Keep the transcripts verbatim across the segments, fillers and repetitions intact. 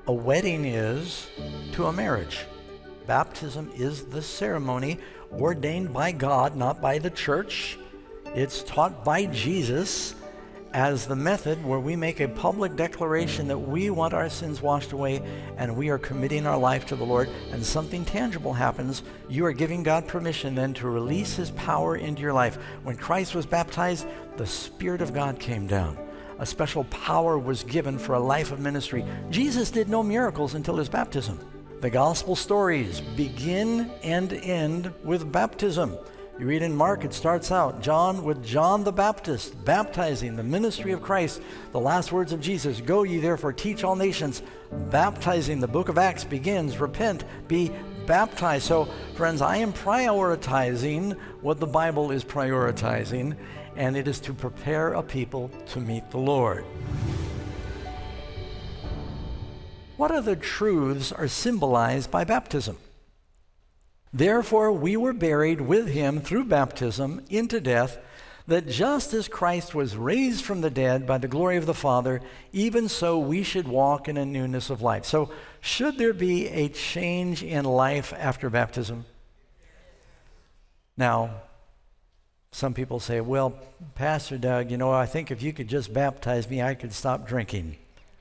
a wedding is to a marriage. Baptism is the ceremony ordained by God, not by the church. It's taught by Jesus as the method where we make a public declaration that we want our sins washed away and we are committing our life to the Lord, and something tangible happens. You are giving God permission then to release his power into your life. When Christ was baptized, the Spirit of God came down. A special power was given for a life of ministry. Jesus did no miracles until his baptism. The gospel stories begin and end with baptism. You read in Mark, it starts out, John with John the Baptist, baptizing, the ministry of Christ. The last words of Jesus, go ye therefore teach all nations, baptizing. The book of Acts begins, repent, be baptized. So friends, I am prioritizing what the Bible is prioritizing, and it is to prepare a people to meet the Lord. What other truths are symbolized by baptism? Therefore, we were buried with him through baptism into death, that just as Christ was raised from the dead by the glory of the Father, even so we should walk in a newness of life. So, should there be a change in life after baptism? Now, some people say, well, Pastor Doug, you know, I think if you could just baptize me, I could stop drinking.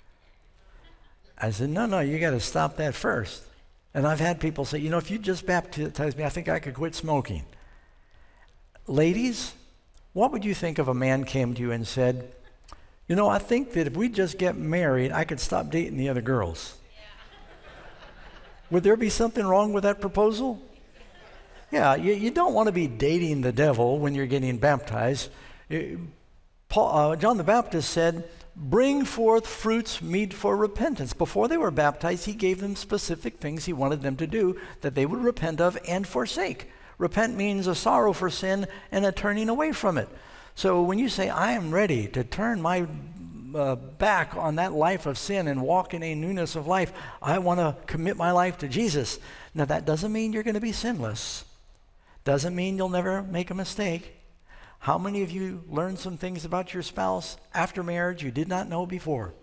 I said, no, no, you got to stop that first. And I've had people say, you know, if you just baptize me, I think I could quit smoking. Ladies, what would you think if a man came to you and said, you know, I think that if we just get married, I could stop dating the other girls? Yeah. Would there be something wrong with that proposal? Yeah, you, you don't want to be dating the devil when you're getting baptized. Paul, uh, John the Baptist said, bring forth fruits meet for repentance. Before they were baptized, he gave them specific things he wanted them to do that they would repent of and forsake. Repent means a sorrow for sin and a turning away from it. So when you say, I am ready to turn my uh, back on that life of sin and walk in a newness of life, I want to commit my life to Jesus. Now that doesn't mean you're going to be sinless. Doesn't mean you'll never make a mistake. How many of you learned some things about your spouse after marriage you did not know before?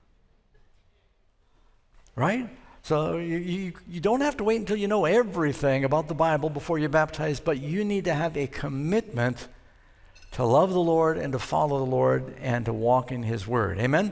Right? So you, you, you don't have to wait until you know everything about the Bible before you're baptized, but you need to have a commitment to love the Lord and to follow the Lord and to walk in his word. Amen?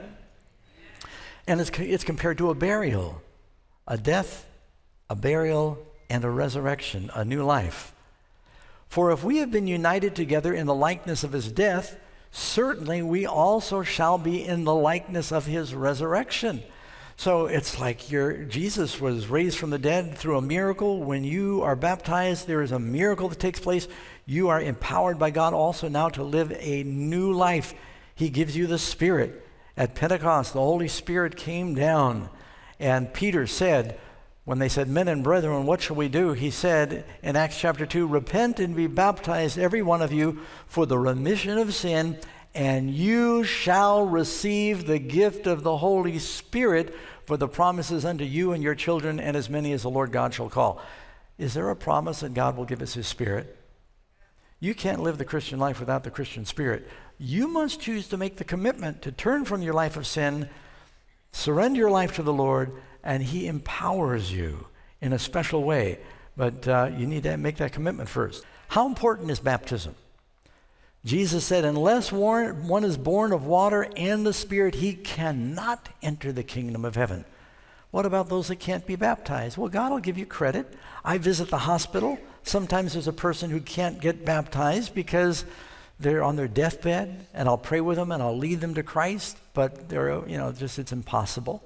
And it's, it's compared to a burial, a death, a burial, and a resurrection, a new life. For if we have been united together in the likeness of his death, certainly we also shall be in the likeness of his resurrection. So it's like your Jesus was raised from the dead through a miracle. When you are baptized, there is a miracle that takes place. You are empowered by God also now to live a new life. He gives you the Spirit. At Pentecost, the Holy Spirit came down, and Peter said, when they said, men and brethren, what shall we do? He said in Acts chapter two, repent and be baptized, every one of you, for the remission of sin, and you shall receive the gift of the Holy Spirit, for the promises unto you and your children, and as many as the Lord God shall call. Is there a promise that God will give us his Spirit? You can't live the Christian life without the Christian Spirit. You must choose to make the commitment to turn from your life of sin, surrender your life to the Lord, and he empowers you in a special way. But uh, you need to make that commitment first. How important is baptism? Jesus said, unless one is born of water and the Spirit, he cannot enter the kingdom of heaven. What about those that can't be baptized? Well, God will give you credit. I visit the hospital. Sometimes there's a person who can't get baptized because they're on their deathbed, and I'll pray with them and I'll lead them to Christ, but they're, you know, just it's impossible.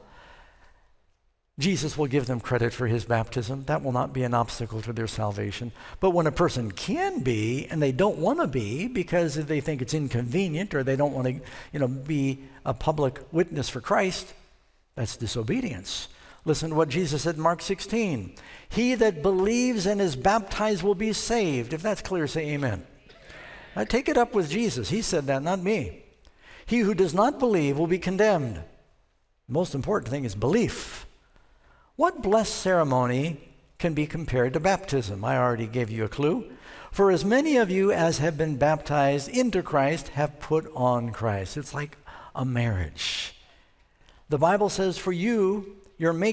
Jesus will give them credit for his baptism. That will not be an obstacle to their salvation. But when a person can be, and they don't want to be because they think it's inconvenient or they don't want to, you know, be a public witness for Christ, that's disobedience. Listen to what Jesus said in Mark sixteen. He that believes and is baptized will be saved. If that's clear, say amen. Now take it up with Jesus. He said that, not me. He who does not believe will be condemned. The most important thing is belief. What blessed ceremony can be compared to baptism? I already gave you a clue. For as many of you as have been baptized into Christ have put on Christ. It's like a marriage. The Bible says, for you, You're making